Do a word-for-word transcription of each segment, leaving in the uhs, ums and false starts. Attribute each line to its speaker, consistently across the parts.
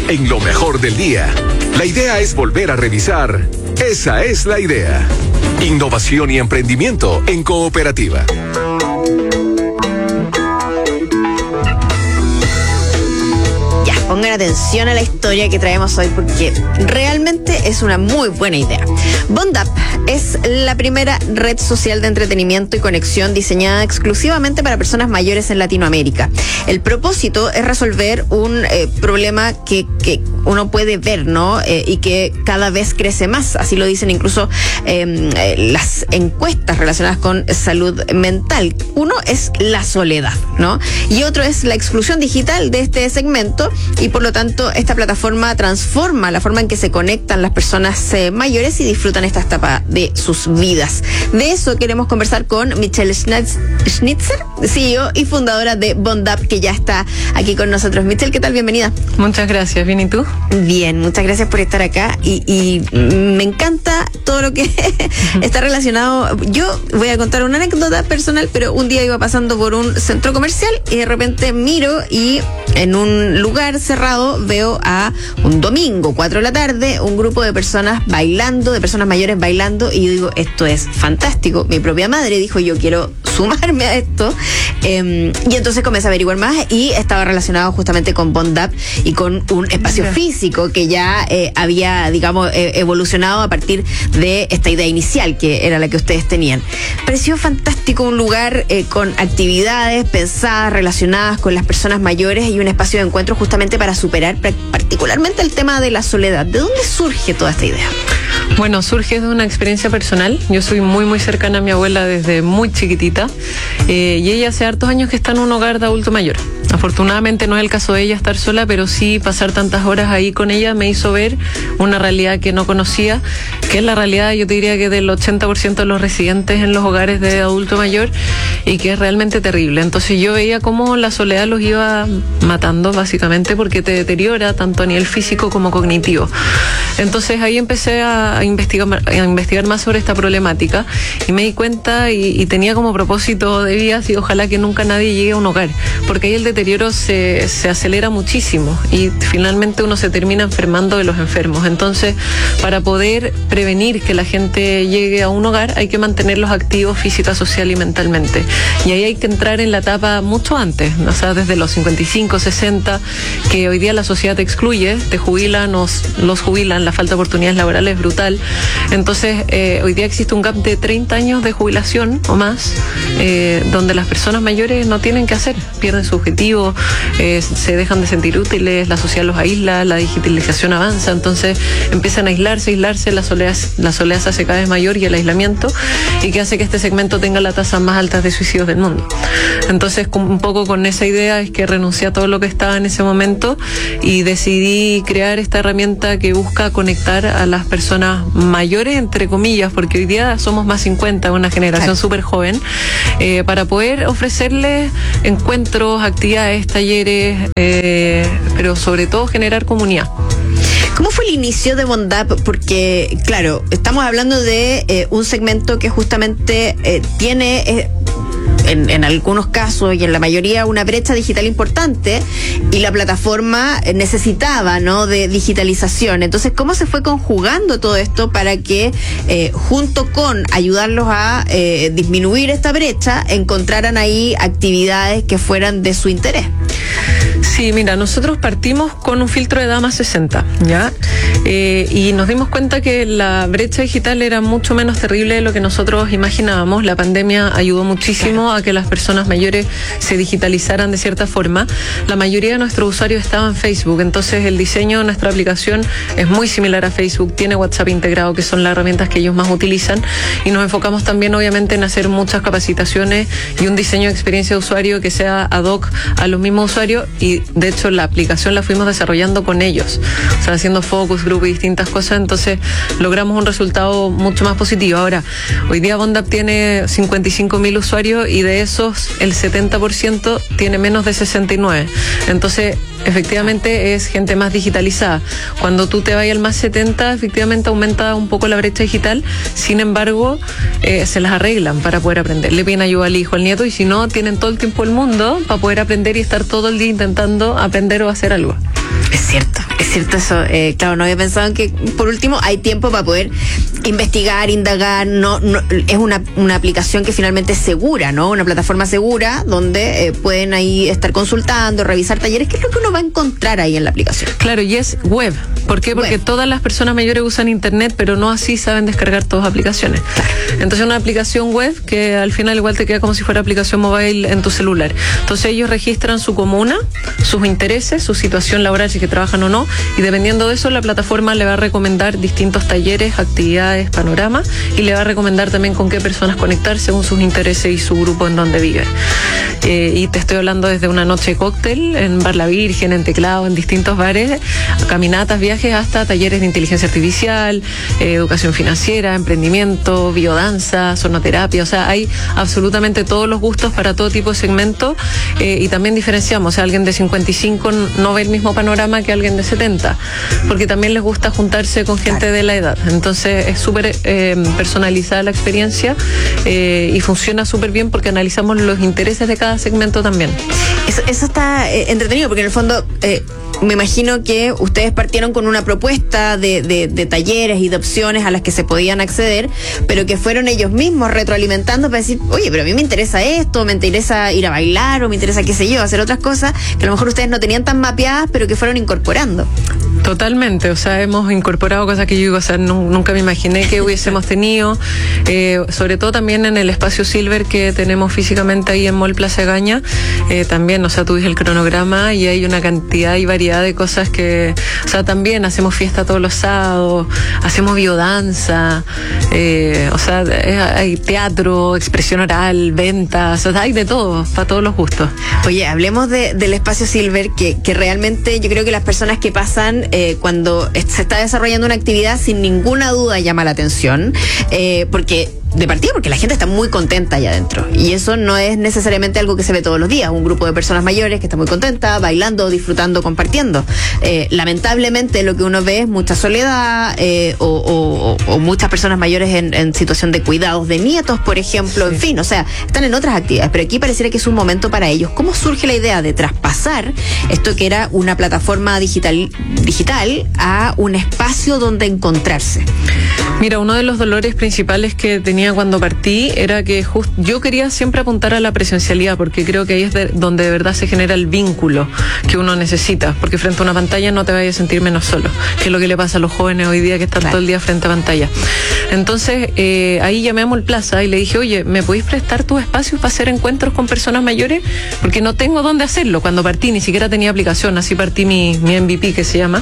Speaker 1: en lo mejor del día. La idea es volver a revisar. Esa es la idea. Innovación y emprendimiento en cooperativa.
Speaker 2: Pongan atención a la historia que traemos hoy porque realmente es una muy buena idea. Bondap es la primera red social de entretenimiento y conexión diseñada exclusivamente para personas mayores en Latinoamérica. El propósito es resolver un eh, problema que, que uno puede ver, ¿no? Eh, y que cada vez crece más. Así lo dicen incluso eh, eh, las encuestas relacionadas con salud mental. Uno es la soledad, ¿no? Y otro es la exclusión digital de este segmento. Y por lo tanto, esta plataforma transforma la forma en que se conectan las personas eh, mayores y disfrutan esta etapa de sus vidas. De eso queremos conversar con Michelle Schnitzer, C E O y fundadora de Bondap, que ya está aquí con nosotros. Michelle, ¿qué tal? Bienvenida.
Speaker 3: Muchas gracias. ¿Bien y tú?
Speaker 2: Bien, muchas gracias por estar acá. Y, y me encanta todo lo que está relacionado. Yo voy a contar una anécdota personal, pero un día iba pasando por un centro comercial y de repente miro y en un lugar cerrado veo a un domingo, cuatro de la tarde, un grupo de personas bailando, de personas mayores bailando, y yo digo, esto es fantástico. Mi propia madre dijo, yo quiero sumarme a esto, eh, y entonces comencé a averiguar más y estaba relacionado justamente con Bondap y con un espacio yeah. físico que ya eh, había, digamos, eh, evolucionado a partir de esta idea inicial que era la que ustedes tenían. Pareció fantástico, un lugar eh, con actividades pensadas, relacionadas con las personas mayores y un espacio de encuentro justamente para superar particularmente el tema de la soledad. ¿De dónde surge toda esta idea?
Speaker 3: Bueno, surge de una experiencia personal. Yo soy muy, muy cercana a mi abuela desde muy chiquitita, eh, y ella hace hartos años que está en un hogar de adulto mayor. Afortunadamente no es el caso de ella estar sola, pero sí pasar tantas horas ahí con ella me hizo ver una realidad que no conocía, que es la realidad, yo te diría que del ochenta por ciento de los residentes en los hogares de adulto mayor, y que es realmente terrible. Entonces yo veía cómo la soledad los iba matando, básicamente, porque te deteriora tanto a nivel físico como cognitivo. Entonces ahí empecé a, a, investigar, a investigar más sobre esta problemática y me di cuenta y, y tenía como propósito de vida, y ojalá que nunca nadie llegue a un hogar, porque ahí el deterioro se, se acelera muchísimo y finalmente uno se termina enfermando de los enfermos. Entonces, para poder prevenir que la gente llegue a un hogar, hay que mantenerlos activos física, social y mentalmente. Y ahí hay que entrar en la etapa mucho antes, o sea, desde los cincuenta y cinco, sesenta, que hoy día la sociedad te excluye, te jubilan, os, los jubilan, la falta de oportunidades laborales es brutal. Entonces, eh, hoy día existe un gap de treinta años de jubilación o más, eh, donde las personas mayores no tienen que hacer, pierden su objetivo, eh, se dejan de sentir útiles, la sociedad los aísla, la digitalización avanza, entonces empiezan a aislarse, aislarse, la soledad, la soledad se hace cada vez mayor y el aislamiento, y que hace que este segmento tenga la tasa más alta de suicidios del mundo. Entonces, un poco con esa idea es que renuncié a todo lo que estaba en ese momento y decidí crear esta herramienta que busca conectar a las personas mayores, entre comillas, porque hoy día somos más cincuenta, una generación súper joven, eh, para poder ofrecerles encuentros, actividades, talleres, eh, pero sobre todo generar comunidad.
Speaker 2: ¿Cómo fue el inicio de Bondap? Porque, claro, estamos hablando de eh, un segmento que justamente eh, tiene... Eh, En, en algunos casos y en la mayoría una brecha digital importante, y la plataforma necesitaba, ¿no?, de digitalización. Entonces, ¿cómo se fue conjugando todo esto para que eh, junto con ayudarlos a eh, disminuir esta brecha, encontraran ahí actividades que fueran de su interés?
Speaker 3: Sí, mira, nosotros partimos con un filtro de edad más sesenta, ¿ya? Eh, y nos dimos cuenta que la brecha digital era mucho menos terrible de lo que nosotros imaginábamos. La pandemia ayudó muchísimo a que las personas mayores se digitalizaran de cierta forma. La mayoría de nuestros usuarios estaban en Facebook, entonces el diseño de nuestra aplicación es muy similar a Facebook, tiene WhatsApp integrado, que son las herramientas que ellos más utilizan, y nos enfocamos también obviamente en hacer muchas capacitaciones y un diseño de experiencia de usuario que sea ad hoc a los mismos usuarios, y de hecho la aplicación la fuimos desarrollando con ellos, o sea, haciendo focus group y distintas cosas, entonces logramos un resultado mucho más positivo. Ahora, hoy día Bondap tiene cincuenta y cinco mil usuarios y de esos el setenta por ciento tiene menos de sesenta y nueve, entonces efectivamente es gente más digitalizada. Cuando tú te vayas al más setenta, efectivamente aumenta un poco la brecha digital, sin embargo eh, se las arreglan para poder aprender, le piden ayuda al hijo, al nieto, y si no, tienen todo el tiempo del mundo para poder aprender y estar todo el día intentando aprender o hacer algo.
Speaker 2: Es cierto, es cierto eso. Eh, claro, no había pensado en que, por último, hay tiempo para poder investigar, indagar. No, no es una, una aplicación que finalmente es segura, ¿no? Una plataforma segura donde eh, pueden ahí estar consultando, revisar talleres. ¿Qué es lo que uno va a encontrar ahí en la aplicación?
Speaker 3: Claro, y es web. ¿Por qué? Porque web. Todas las personas mayores usan internet, pero no así saben descargar todas aplicaciones. Entonces, una aplicación web que al final igual te queda como si fuera aplicación móvil en tu celular. Entonces, ellos registran su comuna, sus intereses, su situación laboral, si que trabajan o no, y dependiendo de eso, la plataforma le va a recomendar distintos talleres, actividades, panoramas, y le va a recomendar también con qué personas conectar según sus intereses y su grupo en donde vive. Eh, y te estoy hablando desde una noche de cóctel en Bar La Virgen, en Teclado, en distintos bares, caminatas, viajes, hasta talleres de inteligencia artificial, eh, educación financiera, emprendimiento, biodanza, sonoterapia. O sea, hay absolutamente todos los gustos para todo tipo de segmento, eh, y también diferenciamos. O sea, alguien de cincuenta y cinco no ve el mismo panorama que alguien de setenta, porque también les gusta juntarse con gente claro. de la edad. Entonces, es súper eh, personalizada la experiencia, eh, y funciona súper bien porque analizamos los intereses de cada segmento también.
Speaker 2: Eso, eso está eh, entretenido, porque en el fondo eh, me imagino que ustedes partieron con una propuesta de, de, de talleres y de opciones a las que se podían acceder, pero que fueron ellos mismos retroalimentando para decir, oye, pero a mí me interesa esto, me interesa ir a bailar, o me interesa, qué sé yo, hacer otras cosas que a lo mejor ustedes no tenían tan mapeadas, pero que fueron incorporando.
Speaker 3: Totalmente, o sea, hemos incorporado cosas que yo digo, o sea, no, nunca me imaginé que hubiésemos tenido, eh, sobre todo también en el espacio Silver que tenemos físicamente ahí en Mall Plaza Gaña, eh, también, o sea, tú ves el cronograma y hay una cantidad y variedad de cosas que, o sea, también hacemos fiesta todos los sábados, hacemos biodanza, eh, o sea, hay teatro, expresión oral, ventas, o sea, hay de todo, para todos los gustos.
Speaker 2: Oye, hablemos de, del espacio Silver, que, que realmente yo creo que las personas que pasan Eh, cuando se está desarrollando una actividad, sin ninguna duda llama la atención, eh, porque de partida porque la gente está muy contenta allá adentro, y eso no es necesariamente algo que se ve todos los días, un grupo de personas mayores que está muy contenta, bailando, disfrutando, compartiendo. Eh, lamentablemente lo que uno ve es mucha soledad, eh, o, o, o muchas personas mayores en, en situación de cuidados de nietos, por ejemplo, sí. En fin, o sea, están en otras actividades, pero aquí pareciera que es un momento para ellos. ¿Cómo surge la idea de traspasar esto que era una plataforma digital, digital a un espacio donde encontrarse?
Speaker 3: Mira, uno de los dolores principales que tenía cuando partí era que just, yo quería siempre apuntar a la presencialidad, porque creo que ahí es de, donde de verdad se genera el vínculo que uno necesita, porque frente a una pantalla no te vayas a sentir menos solo, que es lo que le pasa a los jóvenes hoy día que están claro. todo el día frente a pantalla. Entonces, eh, ahí llamé a Mall Plaza y le dije, oye, ¿me podéis prestar tus espacios para hacer encuentros con personas mayores? Porque no tengo dónde hacerlo. Cuando partí ni siquiera tenía aplicación, así partí mi, mi M V P, que se llama,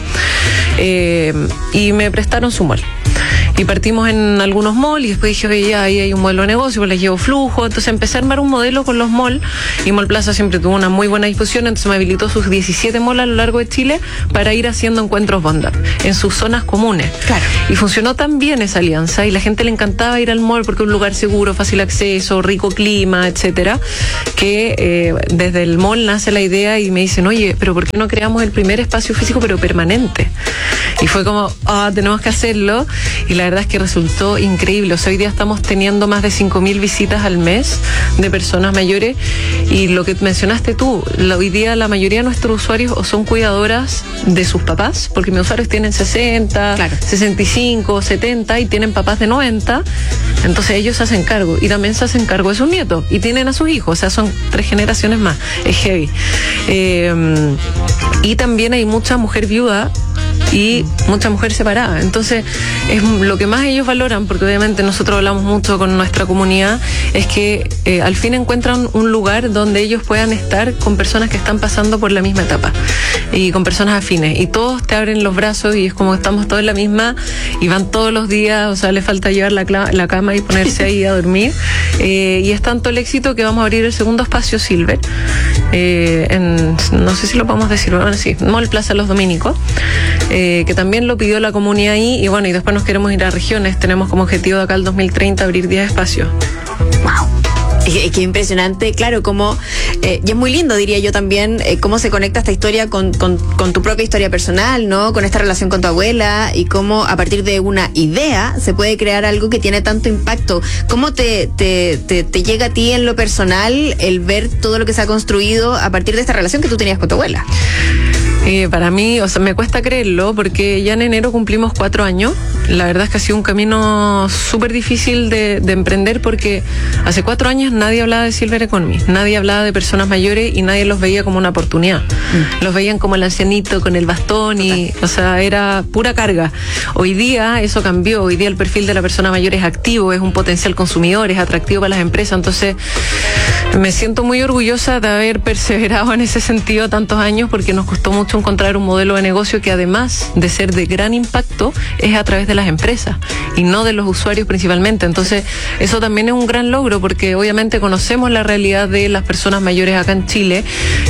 Speaker 3: eh, y me prestaron su mall. Y partimos en algunos malls y después dije, oye, ya ahí hay un modelo de negocio, pues les llevo flujo. Entonces empecé a armar un modelo con los malls, y Mall Plaza siempre tuvo una muy buena disposición, entonces me habilitó sus diecisiete malls a lo largo de Chile para ir haciendo encuentros bondad en sus zonas comunes.
Speaker 2: Claro.
Speaker 3: Y funcionó tan bien esa alianza, y la gente le encantaba ir al mall porque es un lugar seguro, fácil acceso, rico clima, etcétera, que eh, desde el mall nace la idea y me dicen, oye, pero ¿por qué no creamos el primer espacio físico pero permanente? Y fue como, ah, oh, tenemos que hacerlo, y la verdad es que resultó increíble. O sea, hoy día estamos teniendo más de cinco mil visitas al mes de personas mayores, y lo que mencionaste tú, la, hoy día la mayoría de nuestros usuarios o son cuidadoras de sus papás, porque mis usuarios tienen sesenta, claro. sesenta y cinco, setenta, y tienen papás de noventa, entonces ellos se hacen cargo, y también se hacen cargo de sus nietos, y tienen a sus hijos, o sea, son tres generaciones más, es heavy. Eh, y también hay mucha mujer viuda y mucha mujer separada, entonces es lo que más ellos valoran, porque obviamente nosotros hablamos mucho con nuestra comunidad, es que eh, al fin encuentran un lugar donde ellos puedan estar con personas que están pasando por la misma etapa y con personas afines, y todos te abren los brazos y es como que estamos todos en la misma, y van todos los días, o sea, les falta llevar la, la cama y ponerse ahí a dormir, eh, y es tanto el éxito que vamos a abrir el segundo espacio Silver, eh, en, no sé si lo podemos decir, bueno, sí, Mall Plaza Los Dominicos, eh, que también lo pidió la comunidad ahí, y bueno, y después nos queremos ir a regiones, tenemos como objetivo de acá al dos mil treinta abrir diez espacios.
Speaker 2: ¡Wow! Qué, qué impresionante, claro, como eh, y es muy lindo, diría yo también, eh, cómo se conecta esta historia con, con, con tu propia historia personal, ¿no? Con esta relación con tu abuela, y cómo a partir de una idea se puede crear algo que tiene tanto impacto. ¿Cómo te, te, te, te llega a ti en lo personal el ver todo lo que se ha construido a partir de esta relación que tú tenías con tu abuela?
Speaker 3: Eh, para mí, o sea, me cuesta creerlo porque ya en enero cumplimos cuatro años. La verdad es que ha sido un camino súper difícil de, de emprender porque hace cuatro años nadie hablaba de Silver Economy, nadie hablaba de personas mayores y nadie los veía como una oportunidad. Mm. Los veían como el ancianito con el bastón y, o sea, era pura carga. Hoy día eso cambió, hoy día el perfil de la persona mayor es activo, es un potencial consumidor, es atractivo para las empresas, entonces me siento muy orgullosa de haber perseverado en ese sentido tantos años porque nos costó mucho encontrar un modelo de negocio que además de ser de gran impacto es a través de las empresas y no de los usuarios principalmente. Entonces eso también es un gran logro porque obviamente conocemos la realidad de las personas mayores acá en Chile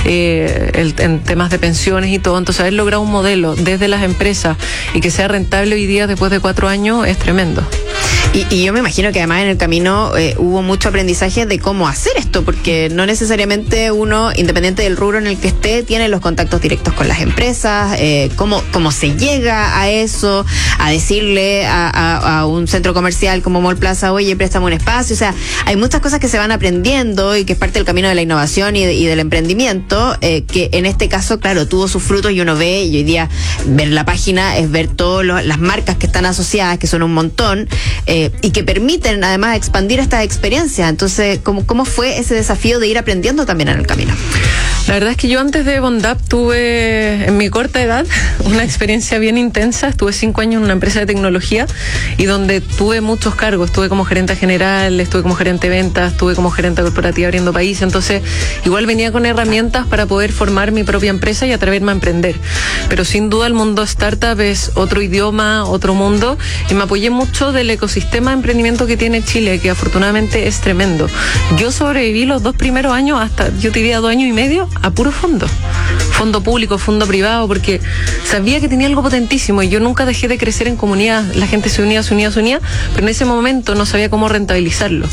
Speaker 3: eh, el, en temas de pensiones y todo. Entonces haber logrado un modelo desde las empresas y que sea rentable hoy día después de cuatro años es tremendo.
Speaker 2: Y, y yo me imagino que además en el camino eh, hubo mucho aprendizaje de cómo hacer esto, porque no necesariamente uno, independiente del rubro en el que esté, tiene los contactos directos con las empresas, eh, cómo, cómo se llega a eso, a decirle a, a, a un centro comercial como Mall Plaza, oye, préstame un espacio. O sea, hay muchas cosas que se van aprendiendo y que es parte del camino de la innovación y, de, y del emprendimiento, eh, que en este caso, claro, tuvo sus frutos y uno ve, y hoy día ver la página es ver todas las marcas que están asociadas, que son un montón, eh, y que permiten además expandir estas experiencias. Entonces, ¿cómo, cómo fue ese desafío de ir aprendiendo también en el camino?
Speaker 3: La verdad es que yo antes de Bondap tuve, en mi corta edad, una experiencia bien intensa. Estuve cinco años en una empresa de tecnología y donde tuve muchos cargos. Estuve como gerente general, estuve como gerente de ventas, estuve como gerente corporativa abriendo país. Entonces, igual venía con herramientas para poder formar mi propia empresa y atreverme a emprender. Pero sin duda el mundo startup es otro idioma, otro mundo, y me apoyé mucho del ecosistema de emprendimiento que tiene Chile, que afortunadamente es tremendo. Yo sobreviví los dos primeros años, hasta yo te diría dos años y medio, a puro fondo. Fondo público, fondo privado, porque sabía que tenía algo potentísimo y yo nunca dejé de crecer en comunidad. La gente se unía, se unía, se unía, pero en ese momento no sabía cómo rentabilizarlo.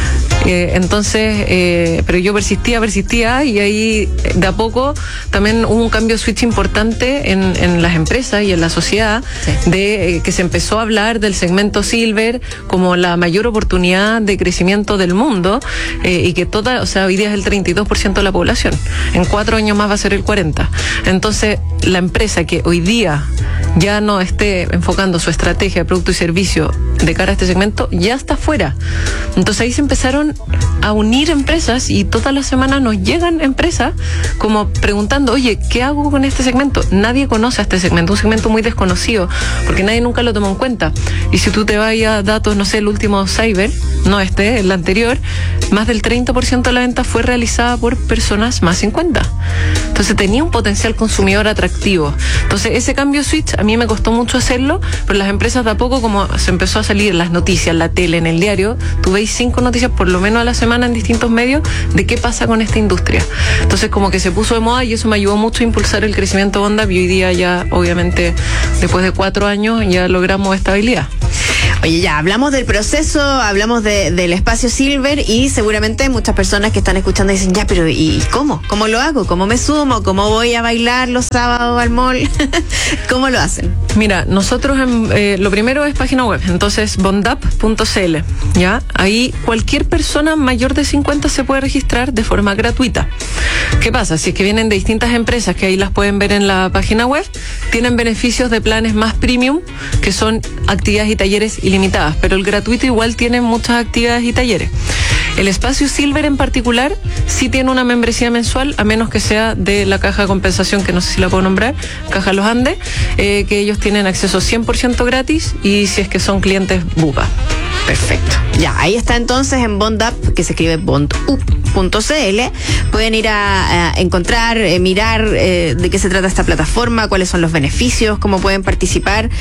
Speaker 3: Eh, entonces, eh, pero yo persistía, persistía y ahí de a poco también hubo un cambio switch importante en, en las empresas y en la sociedad, sí. de eh, que se empezó a hablar del segmento Silver como la mayor oportunidad de crecimiento del mundo, eh, y que toda, o sea, hoy día es el treinta y dos por ciento de la población, en cuatro años más va a ser el cuarenta por ciento. Entonces, la empresa que hoy día ya no esté enfocando su estrategia de producto y servicio de cara a este segmento, ya está fuera. Entonces ahí se empezaron a unir empresas y todas las semanas nos llegan empresas como preguntando, oye, ¿qué hago con este segmento? Nadie conoce a este segmento, un segmento muy desconocido, porque nadie nunca lo tomó en cuenta. Y si tú te vas a datos, no sé, el último Cyber, no este, el anterior, más del treinta por ciento de la venta fue realizada por personas más cincuenta. Entonces tenía un potencial consumidor atractivo. Entonces ese cambio switch a mí me costó mucho hacerlo, pero las empresas de a poco, como se empezó a salir las noticias, la tele, en el diario, tú veis cinco noticias por lo menos a la semana en distintos medios de qué pasa con esta industria. Entonces como que se puso de moda y eso me ayudó mucho a impulsar el crecimiento de Bondap, y hoy día ya, obviamente, después de cuatro años ya logramos estabilidad.
Speaker 2: Oye, ya hablamos del proceso, hablamos de, del espacio Silver, y seguramente muchas personas que están escuchando dicen, ya, pero ¿y cómo? ¿Cómo lo hago? ¿Cómo me sumo? ¿Cómo voy a bailar los sábados al mall? ¿Cómo lo hacen?
Speaker 3: Mira, nosotros eh, lo primero es página web, entonces bondap punto c l, ¿ya? Ahí cualquier persona mayor de cincuenta se puede registrar de forma gratuita. ¿Qué pasa? Si es que vienen de distintas empresas, que ahí las pueden ver en la página web, tienen beneficios de planes más premium, que son actividades y talleres ilimitadas, pero el gratuito igual tiene muchas actividades y talleres. El espacio Silver en particular sí tiene una membresía mensual, a menos que sea de la caja de compensación, que no sé si la puedo nombrar, Caja Los Andes, eh, que ellos tienen acceso cien por ciento gratis, y si es que son clientes Bupa.
Speaker 2: Perfecto. Ya, ahí está entonces en Bondap, que se escribe bondup punto c l. Pueden ir a, a encontrar, eh, mirar eh, de qué se trata esta plataforma, cuáles son los beneficios, cómo pueden participar.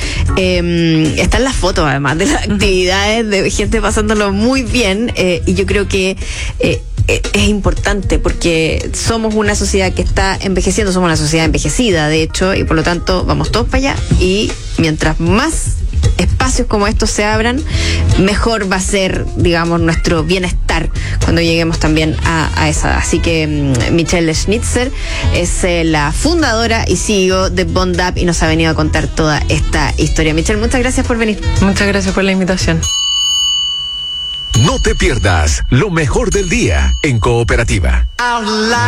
Speaker 2: Eh, están las fotos, además, de las actividades, de gente pasándolo muy bien, eh, y yo creo que eh, es importante porque somos una sociedad que está envejeciendo, somos una sociedad envejecida, de hecho, y por lo tanto vamos todos para allá, y mientras más espacios como estos se abran, mejor va a ser, digamos, nuestro bienestar cuando lleguemos también a, a esa. Así que um, Michelle Schnitzer es eh, la fundadora y C E O de Bondap y nos ha venido a contar toda esta historia. Michelle, muchas gracias por venir.
Speaker 3: Muchas gracias por la invitación.
Speaker 1: No te pierdas lo mejor del día en Cooperativa.